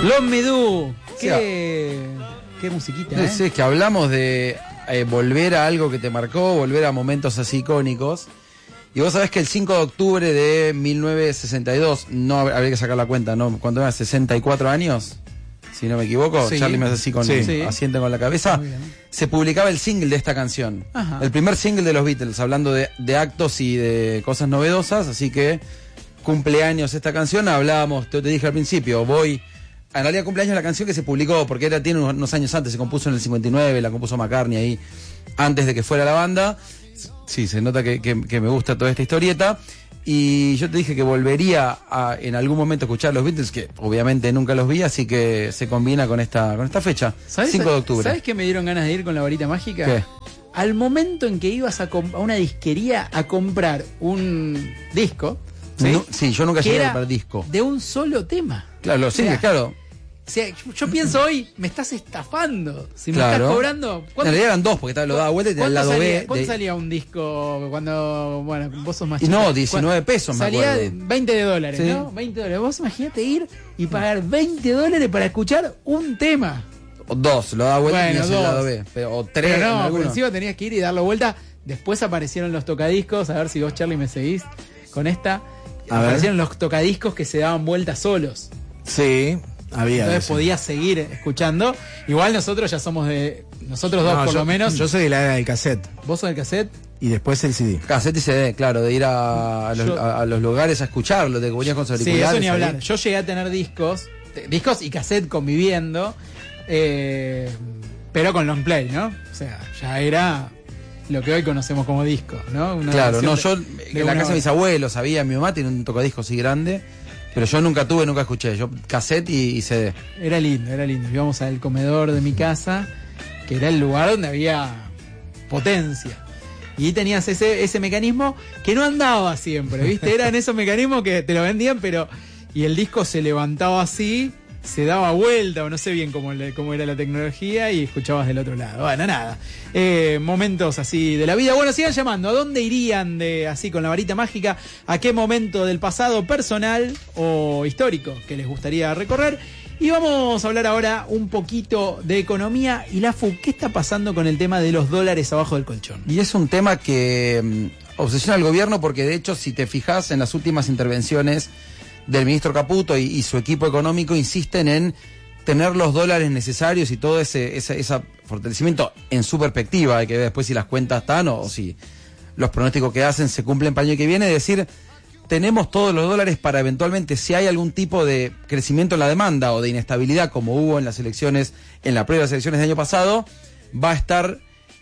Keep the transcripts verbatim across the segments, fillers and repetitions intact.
Los Medú. Qué, qué musiquita, ¿eh? Sí, es que hablamos de eh, volver a algo que te marcó, volver a momentos así icónicos. Y vos sabés que el cinco de octubre de mil novecientos sesenta y dos, no habría que sacar la cuenta, ¿no? Cuando era sesenta y cuatro años, si no me equivoco, sí. Charlie me hace así con, sí. asiente con la cabeza, se publicaba el single de esta canción. Ajá. El primer single de los Beatles, hablando de, de actos y de cosas novedosas, así que cumpleaños esta canción, hablábamos, te, te dije al principio, voy... En realidad cumpleaños la canción que se publicó, porque era tiene unos años antes, se compuso en el cincuenta y nueve, la compuso McCartney ahí, antes de que fuera la banda. Sí, se nota que, que, que me gusta toda esta historieta. Y yo te dije que volvería a en algún momento a escuchar los Beatles, que obviamente nunca los vi, así que se combina con esta, con esta fecha, cinco de octubre. ¿Sabes qué me dieron ganas de ir con la varita mágica? ¿Qué? Al momento en que ibas a, a una disquería a comprar un disco... ¿Sí? No, sí, yo nunca llegué a comprar disco. De un solo tema. Claro, lo sigues, claro. O sea, yo pienso hoy, me estás estafando. Si me claro. estás cobrando. En realidad eran dos, porque lo daba vuelta y tenía el lado salía, B. ¿Cuánto de... salía un disco cuando, bueno, vos sos más chico? No, diecinueve pesos, me salía acuerdo. Salía veinte de dólares, ¿sí? ¿No? veinte dólares. Vos imagínate ir y pagar veinte dólares para escuchar un tema. O dos, lo daba vuelta bueno, y tenías el lado B. Pero, o tres. Pero no, por encima tenías que ir y darlo vuelta. Después aparecieron los tocadiscos, a ver si vos, Charlie, me seguís con esta. A aparecieron ver. Los tocadiscos que se daban vueltas solos. Sí, había. Entonces eso. podías seguir escuchando. Igual nosotros ya somos de... Nosotros dos, no, por yo, lo menos. Yo soy de la era del cassette. ¿Vos sos del cassette? Y después el C D. Cassette y C D, claro, de ir a, a, los, yo, a, a los lugares a escucharlo, de que ponías con sus auriculares. Sí, eso ni hablar. Ahí. Yo llegué a tener discos, discos y cassette conviviendo, eh, pero con long play, ¿no? O sea, ya era... lo que hoy conocemos como disco, ¿no? Una claro, no, yo de, de en la casa de mis abuelos había, mi mamá tiene un tocadisco así grande, pero yo nunca tuve, nunca escuché, yo cassette y, y C D. Era lindo, era lindo. Íbamos al comedor de mi casa, que era el lugar donde había potencia. Y tenías ese, ese mecanismo que no andaba siempre, ¿viste? Eran esos mecanismos que te lo vendían, pero... Y el disco se levantaba así... se daba vuelta, o no sé bien cómo, le, cómo era la tecnología, y escuchabas del otro lado. Bueno, nada. Eh, momentos así de la vida. Bueno, sigan llamando. ¿A dónde irían de así con la varita mágica? ¿A qué momento del pasado personal o histórico que les gustaría recorrer? Y vamos a hablar ahora un poquito de economía y la F U. ¿Qué está pasando con el tema de los dólares abajo del colchón? Y es un tema que um, obsesiona al gobierno, porque de hecho, si te fijas en las últimas intervenciones del ministro Caputo y, y su equipo económico, insisten en tener los dólares necesarios y todo ese, ese, ese fortalecimiento en su perspectiva. Hay que ver después si las cuentas están o, o si los pronósticos que hacen se cumplen para el año que viene. Es decir, tenemos todos los dólares para eventualmente, si hay algún tipo de crecimiento en la demanda o de inestabilidad, como hubo en las elecciones, en la prueba de las elecciones del año pasado, va a estar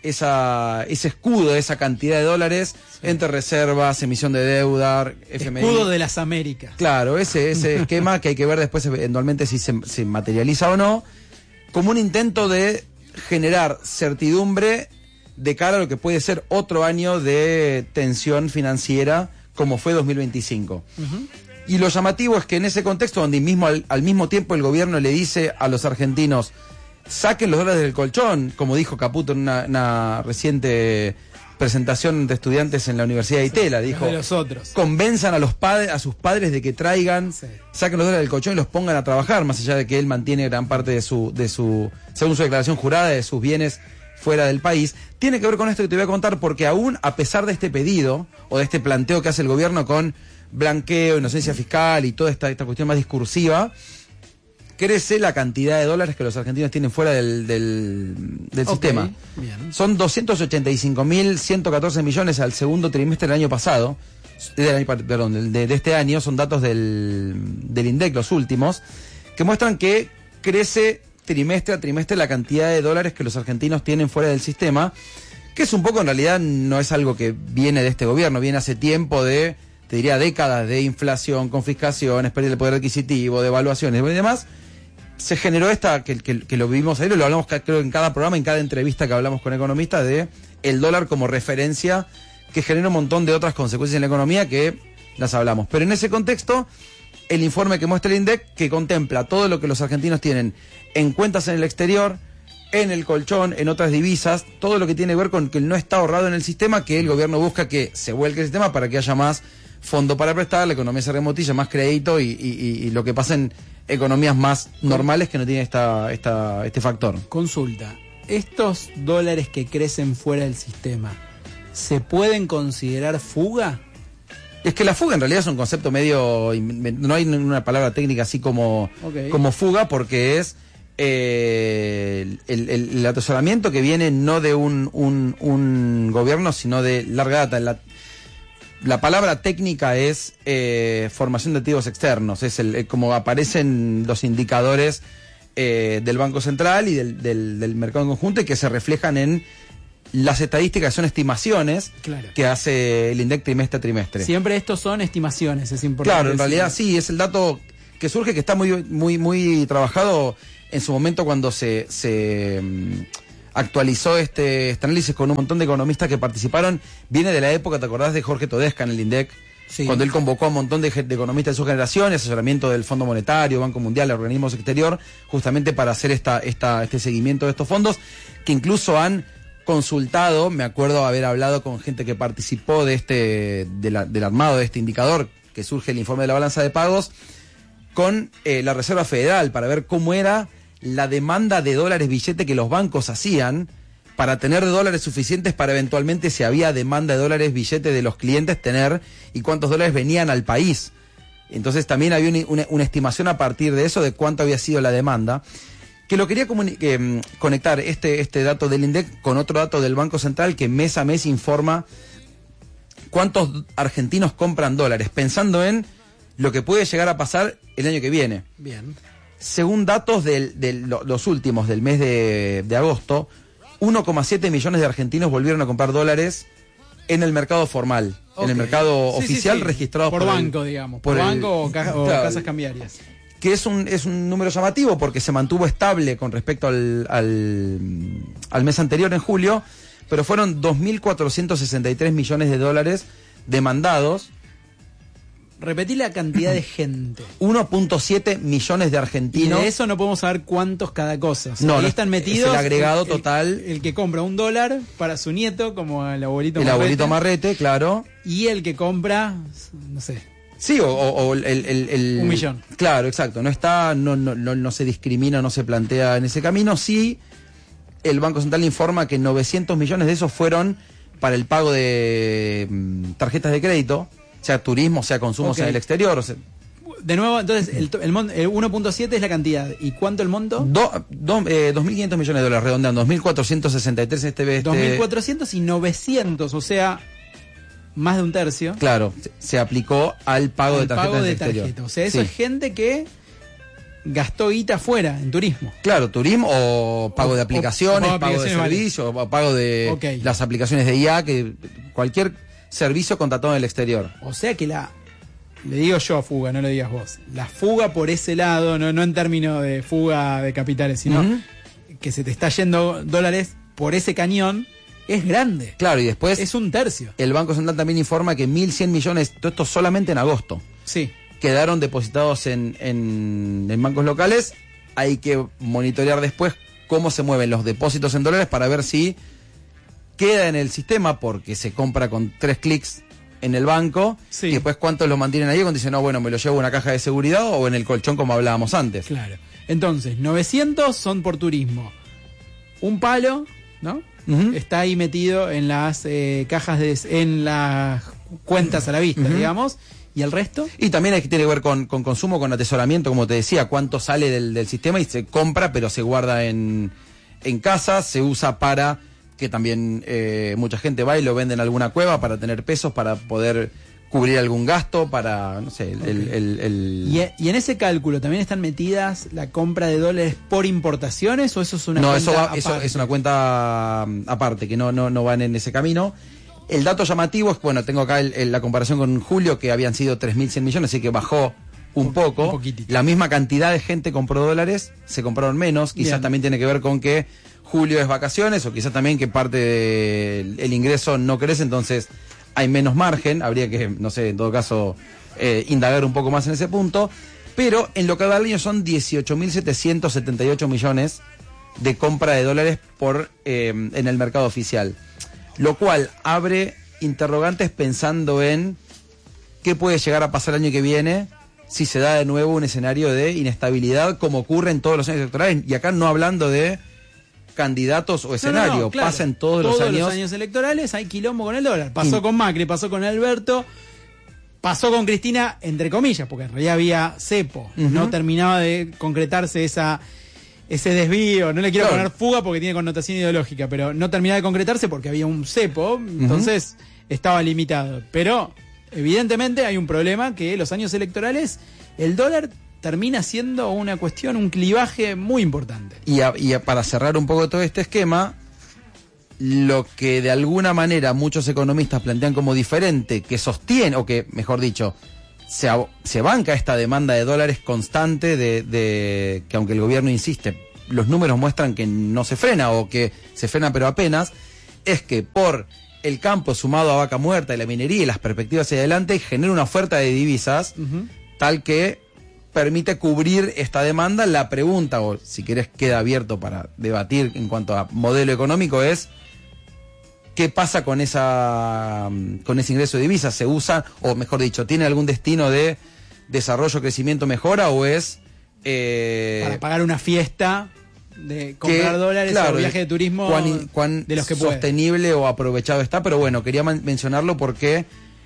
esa ese escudo, esa cantidad de dólares, sí, entre reservas, emisión de deuda, F M I. Escudo de las Américas. Claro, ese, ese esquema que hay que ver después eventualmente si se, se materializa o no, como un intento de generar certidumbre de cara a lo que puede ser otro año de tensión financiera, como fue dos mil veinticinco. Uh-huh. Y lo llamativo es que en ese contexto, donde mismo al, al mismo tiempo el gobierno le dice a los argentinos: saquen los dólares del colchón, como dijo Caputo en una, una reciente presentación de estudiantes en la Universidad de Itela, dijo, de los otros. Convenzan a los padres, a sus padres de que traigan, sí, saquen los dólares del colchón y los pongan a trabajar, más allá de que él mantiene gran parte de su, de su, según su declaración jurada, de sus bienes fuera del país. Tiene que ver con esto que te voy a contar, porque aún a pesar de este pedido, o de este planteo que hace el gobierno con blanqueo, inocencia fiscal y toda esta, esta cuestión más discursiva, crece la cantidad de dólares que los argentinos tienen fuera del, del, del okay, sistema. Bien. Son doscientos ochenta y cinco mil ciento catorce millones al segundo trimestre del año pasado, del año, perdón, de, de este año, son datos del, del INDEC, los últimos, que muestran que crece trimestre a trimestre la cantidad de dólares que los argentinos tienen fuera del sistema, que es un poco, en realidad, no es algo que viene de este gobierno, viene hace tiempo de, te diría, décadas de inflación, confiscaciones, pérdida del poder adquisitivo, devaluaciones y demás. Se generó esta, que, que, que lo vivimos ahí, lo hablamos creo en cada programa, en cada entrevista que hablamos con economistas, de el dólar como referencia, que genera un montón de otras consecuencias en la economía que las hablamos. Pero en ese contexto, el informe que muestra el INDEC, que contempla todo lo que los argentinos tienen en cuentas en el exterior, en el colchón, en otras divisas, todo lo que tiene que ver con que no está ahorrado en el sistema, que el gobierno busca que se vuelque el sistema para que haya más fondo para prestar, la economía se remotilla, más crédito y, y, y lo que pasa en, economías más normales que no tienen esta, esta, este factor. Consulta, ¿estos dólares que crecen fuera del sistema se pueden considerar fuga? Es que la fuga en realidad es un concepto medio, no hay una palabra técnica así como, Okay. como fuga, porque es eh, el, el, el atesoramiento que viene no de un, un, un gobierno, sino de larga data. La, la palabra técnica es eh, formación de activos externos, es el, el como aparecen los indicadores eh, del Banco Central y del, del, del mercado en conjunto, y que se reflejan en las estadísticas, son estimaciones Claro. que hace el INDEC trimestre a trimestre. Siempre estos son estimaciones, es importante. Claro, en decirlo. realidad sí, es el dato que surge, que está muy muy muy trabajado en su momento cuando se, se um, actualizó este, este análisis con un montón de economistas que participaron. Viene de la época, ¿te acordás de Jorge Todesca en el INDEC? Sí. Cuando él convocó a un montón de, de economistas de su generación, asesoramiento del Fondo Monetario, Banco Mundial, organismos exterior, justamente para hacer esta, esta, este seguimiento de estos fondos, que incluso han consultado, me acuerdo haber hablado con gente que participó de este, de la, del armado de este indicador que surge el informe de la balanza de pagos, con eh, la Reserva Federal, para ver cómo era la demanda de dólares billete que los bancos hacían para tener dólares suficientes para eventualmente, si había demanda de dólares billete de los clientes, tener, y cuántos dólares venían al país. Entonces también había una, una, una estimación a partir de eso de cuánto había sido la demanda, que lo quería eh, conectar este, este dato del INDEC con otro dato del Banco Central que mes a mes informa cuántos argentinos compran dólares, pensando en lo que puede llegar a pasar el año que viene. Bien. Según datos de los últimos del mes de, de agosto, uno coma siete millones de argentinos volvieron a comprar dólares en el mercado formal, Okay. en el mercado Sí, sí, oficial sí. registrado por, por banco, el, digamos, por, por el- banco o, ca- o claro, casas cambiarias. que es un, es un número llamativo porque se mantuvo estable con respecto al, al, al mes anterior, en julio, pero fueron dos mil cuatrocientos sesenta y tres millones de dólares demandados, Repetí la cantidad de gente. uno punto siete millones de Y argentinos. de eso no podemos saber cuántos cada cosa. O sea, No, ahí no, están es metidos. el agregado el- total. El, que compra un dólar para su nieto, como el abuelito El Marrete, abuelito Marrete, claro. y el que compra, no sé, Sí, o, o- o el, el- el- Un millón. Claro, exacto. No está, no, no, no, no se discrimina, no se plantea en ese camino. Sí, el Banco Central informa que novecientos millones de esos fueron para el pago de mm, tarjetas de crédito, sea turismo, sea consumos Ok. en el exterior. O sea, de nuevo, entonces el, to- el, mon- el uno punto siete es la cantidad. ¿Y cuánto el monto? do- do- eh, dos mil quinientos millones de dólares, redondeando, dos mil cuatrocientos sesenta y tres este, este dos mil cuatrocientos y novecientos, o sea, más de un tercio. Claro, se, se aplicó al pago al de tarjetas pago del de exterior. tarjeta. O sea, eso Sí. es gente que gastó guita afuera, en turismo. Claro, turismo o pago O- de o- aplicaciones, o pago de pago de aplicaciones, vale. servicios, o pago de Ok. las aplicaciones de I A, que cualquier servicio contratado en el exterior. O sea que la... Le digo yo fuga, no lo digas vos. La fuga por ese lado, no, no en términos de fuga de capitales, sino Ujú. que se te está yendo dólares por ese cañón, es grande. Claro, y después Es un tercio. el Banco Central también informa que mil cien millones, todo esto solamente en agosto, Sí. quedaron depositados en, en, en bancos locales. Hay que monitorear después cómo se mueven los depósitos en dólares para ver si queda en el sistema, porque se compra con tres clics en el banco, Sí. y después cuántos lo mantienen ahí cuando dicen, no, bueno, me lo llevo en una caja de seguridad o en el colchón como hablábamos antes. Claro. Entonces, novecientos son por turismo. Un palo, ¿no? Ujú. Está ahí metido en las eh, cajas de... en las cuentas a la vista, Ujú. digamos. ¿Y el resto? Y también hay que tiene que ver con, con consumo, con atesoramiento, como te decía, cuánto sale del, del sistema y se compra, pero se guarda en, en casa, se usa para que también eh, mucha gente va y lo vende en alguna cueva para tener pesos, para poder cubrir algún gasto, para, no sé, el... el- el- el- ¿Y, e- y en ese cálculo también están metidas la compra de dólares por importaciones o eso es una no, cuenta eso, va- eso aparte? es una cuenta mm, aparte, que no, no, no van en ese camino. El dato llamativo es, bueno, tengo acá el- el- la comparación con julio, que habían sido tres mil cien millones, así que bajó un Un- poco. un poquitito. La misma cantidad de gente compró dólares, se compraron menos. Quizás Bien. también tiene que ver con que julio es vacaciones, o quizás también que parte del el ingreso no crece, entonces hay menos margen. Habría que, no sé, en todo caso, eh, indagar un poco más en ese punto. Pero en lo que va al año son dieciocho mil setecientos setenta y ocho millones de compra de dólares por eh, en el mercado oficial. Lo cual abre interrogantes pensando en qué puede llegar a pasar el año que viene si se da de nuevo un escenario de inestabilidad como ocurre en todos los años electorales. Y acá no hablando de candidatos o escenario, no, no, claro. pasa en todos, todos los años. los años electorales hay quilombo con el dólar. Pasó y... con Macri, pasó con Alberto, pasó con Cristina, entre comillas, porque en realidad había cepo. Uh-huh. No terminaba de concretarse esa... ese desvío, no le quiero claro. poner fuga porque tiene connotación ideológica, pero no terminaba de concretarse porque había un cepo, entonces uh-huh. estaba limitado. Pero evidentemente hay un problema que los años electorales, el dólar termina siendo una cuestión, un clivaje muy importante. Y, a, y a, para cerrar un poco todo este esquema, lo que de alguna manera muchos economistas plantean como diferente, que sostiene, o que, mejor dicho, Se, se banca esta demanda de dólares constante de, de que aunque el gobierno insiste, los números muestran que no se frena o que se frena pero apenas, es que por el campo sumado a vaca muerta y la minería y las perspectivas hacia adelante genera una oferta de divisas uh-huh. tal que permite cubrir esta demanda. La pregunta, o si querés queda abierto para debatir en cuanto a modelo económico, es ¿qué pasa con esa con ese ingreso de divisas? ¿Se usa, o mejor dicho, tiene algún destino de desarrollo, crecimiento, mejora, o es... Eh, para pagar una fiesta, de comprar que, dólares claro, o viaje de turismo cuán, cuán de los que sostenible puede. O aprovechado está? Pero bueno, quería man- mencionarlo porque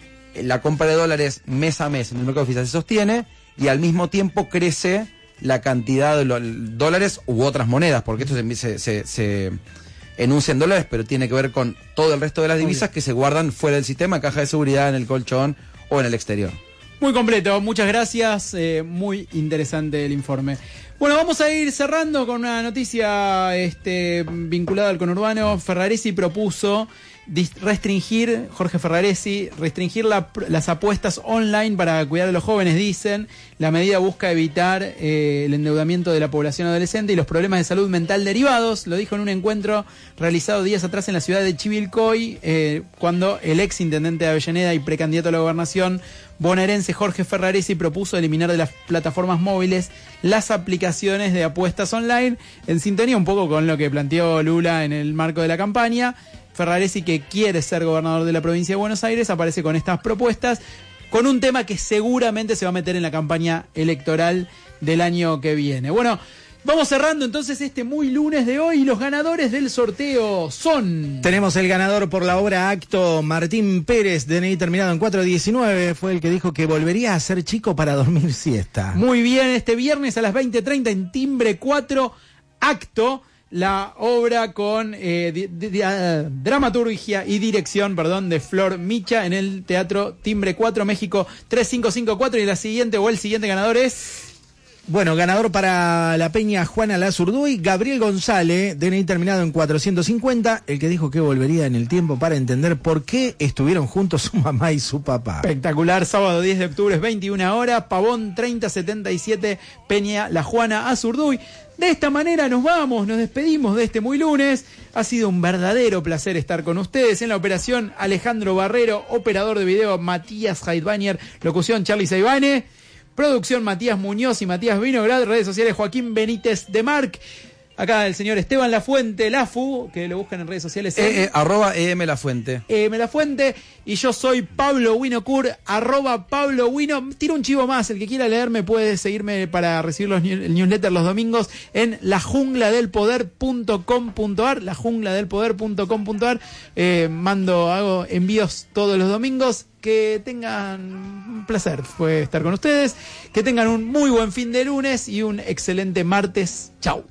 la compra de dólares mes a mes en el mercado oficial se sostiene y al mismo tiempo crece la cantidad de lo- dólares u otras monedas, porque esto se... se, se, se enuncia en dólares, pero tiene que ver con todo el resto de las divisas que se guardan fuera del sistema, caja de seguridad, en el colchón o en el exterior. Muy completo, muchas gracias, eh, muy interesante el informe. Bueno, vamos a ir cerrando con una noticia este, vinculada al conurbano. Ferraresi propuso restringir, Jorge Ferraresi, restringir la, las apuestas online para cuidar a los jóvenes, dicen. La medida busca evitar eh, el endeudamiento de la población adolescente y los problemas de salud mental derivados. Lo dijo en un encuentro realizado días atrás en la ciudad de Chivilcoy, eh, cuando el ex intendente de Avellaneda y precandidato a la gobernación bonaerense Jorge Ferraresi propuso eliminar de las plataformas móviles las aplicaciones de apuestas online, en sintonía un poco con lo que planteó Lula en el marco de la campaña. Ferraresi, que quiere ser gobernador de la provincia de Buenos Aires, aparece con estas propuestas, con un tema que seguramente se va a meter en la campaña electoral del año que viene. Bueno, vamos cerrando entonces este muy lunes de hoy. Los ganadores del sorteo son... Tenemos el ganador por la obra Acto, Martín Pérez, D N I terminado en cuatro diecinueve, fue el que dijo que volvería a ser chico para dormir siesta. Muy bien, este viernes a las veinte treinta en Timbre cuatro, Acto, la obra con eh, di, di, di, uh, dramaturgia y dirección, perdón, de Flor Micha en el Teatro Timbre cuatro, México tres cinco cinco cuatro. Y la siguiente o el siguiente ganador es... Bueno, ganador para la Peña Juana Lazurduy, Gabriel González, D N I terminado en cuatrocientos cincuenta, el que dijo que volvería en el tiempo para entender por qué estuvieron juntos su mamá y su papá. Espectacular, sábado diez de octubre, veintiuna horas, Pavón treinta setenta y siete, Peña La Juana Azurduy. De esta manera nos vamos, nos despedimos de este muy lunes. Ha sido un verdadero placer estar con ustedes. En la operación, Alejandro Barrero, operador de video, Matías Heidbaner, locución, Charly Saibane. Producción, Matías Muñoz y Matías Vinograd. Redes sociales, Joaquín Benítez de Marc. Acá el señor Esteban Lafuente, Lafu, que lo buscan en redes sociales. En e, e, arroba em Lafuente. Em Lafuente. Y yo soy Pablo Winocur, arroba Pablo Wino. Tiro un chivo más. El que quiera leerme puede seguirme para recibir los, el newsletter los domingos en la jungla del poder punto com punto a r. la jungla del poder punto com punto a r. Eh, mando, hago envíos todos los domingos. Que tengan un placer fue estar con ustedes, que tengan un muy buen fin de lunes y un excelente martes. Chau.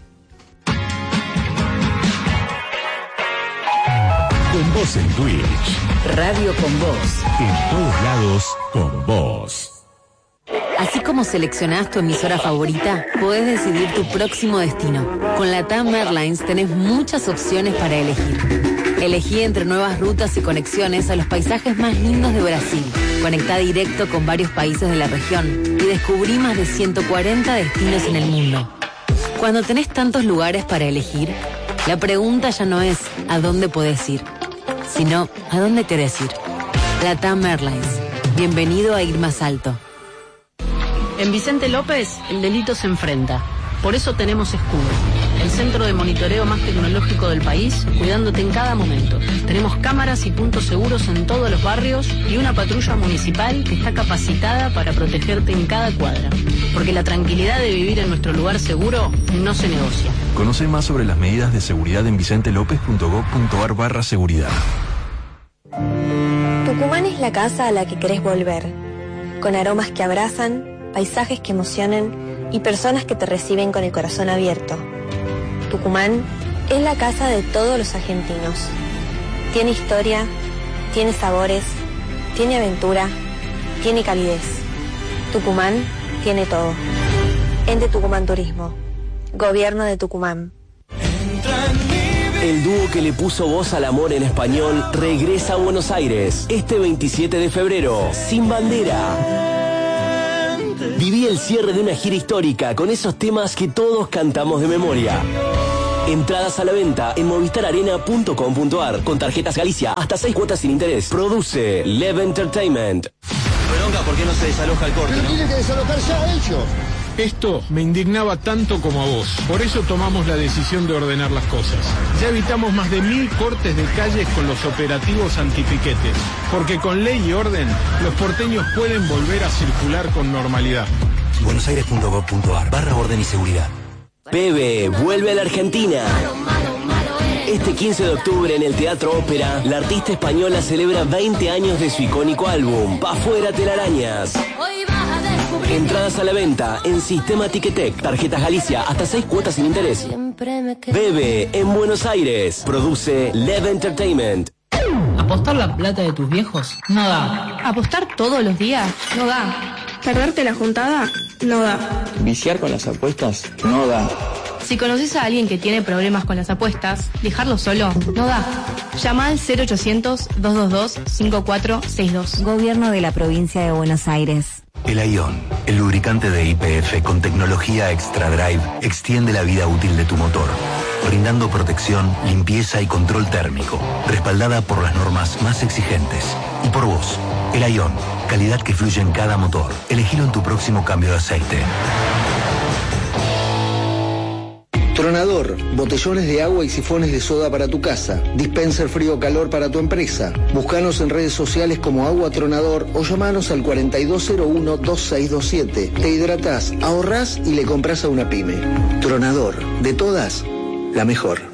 Con vos en Twitch. Radio con vos. En todos lados, con vos. Así como seleccionás tu emisora favorita, podés decidir tu próximo destino. Con LATAM Airlines tenés muchas opciones para elegir. Elegí entre nuevas rutas y conexiones a los paisajes más lindos de Brasil. Conectá directo con varios países de la región y descubrí más de ciento cuarenta destinos en el mundo. Cuando tenés tantos lugares para elegir, la pregunta ya no es ¿a dónde podés ir?, sino ¿a dónde querés ir? LATAM Airlines. Bienvenido a ir más alto. En Vicente López, el delito se enfrenta. Por eso tenemos escudo. el centro de monitoreo más tecnológico del país, cuidándote en cada momento. Tenemos cámaras y puntos seguros en todos los barrios y una patrulla municipal que está capacitada para protegerte en cada cuadra. Porque la tranquilidad de vivir en nuestro lugar seguro no se negocia. Conoce más sobre las medidas de seguridad en vicentelopez.gov.ar barra seguridad. Tucumán es la casa a la que querés volver, con aromas que abrazan, paisajes que emocionan y personas que te reciben con el corazón abierto. Tucumán es la casa de todos los argentinos. Tiene historia, tiene sabores, tiene aventura, tiene calidez. Tucumán tiene todo. Ente Tucumán Turismo. Gobierno de Tucumán. El dúo que le puso voz al amor en español regresa a Buenos Aires este veintisiete de febrero, sin bandera. Viví el cierre de una gira histórica con esos temas que todos cantamos de memoria. Entradas a la venta en movistar arena punto com punto ar con tarjetas Galicia hasta seis cuotas sin interés. Produce Lev Entertainment. Redonga, ¿por qué no se desaloja el corte? Pero ¿no? tiene que desalojar ya ellos. Esto me indignaba tanto como a vos. Por eso tomamos la decisión de ordenar las cosas. Ya evitamos más de mil cortes de calles con los operativos antipiquetes. Porque con ley y orden, los porteños pueden volver a circular con normalidad. buenosaires punto gov punto ar barra orden y seguridad. Pepe vuelve a la Argentina. Este quince de octubre en el Teatro Ópera, la artista española celebra veinte años de su icónico álbum, Pa' Fuera Telarañas. Entradas a la venta en Sistema Ticketek, tarjetas Galicia, hasta seis cuotas sin interés. Bebe en Buenos Aires. Produce Lev Entertainment. ¿Apostar la plata de tus viejos? No da. ¿Apostar todos los días? No da. ¿Perderte la juntada? No da. ¿Viciar con las apuestas? No da. Si conoces a alguien que tiene problemas con las apuestas, dejarlo solo no da. Llama al cero ochocientos, dos dos dos, cinco cuatro seis dos. Gobierno de la provincia de Buenos Aires. El Ion, el lubricante de Y P F con tecnología Extra Drive, extiende la vida útil de tu motor, brindando protección, limpieza y control térmico, respaldada por las normas más exigentes. Y por vos, el Ion, calidad que fluye en cada motor. Elegilo en tu próximo cambio de aceite. Tronador, botellones de agua y sifones de soda para tu casa. Dispenser frío-calor para tu empresa. Búscanos en redes sociales como Agua Tronador o llamanos al cuarenta y dos cero uno, dos seis dos siete. Te hidratás, ahorrás y le compras a una pyme. Tronador, de todas, la mejor.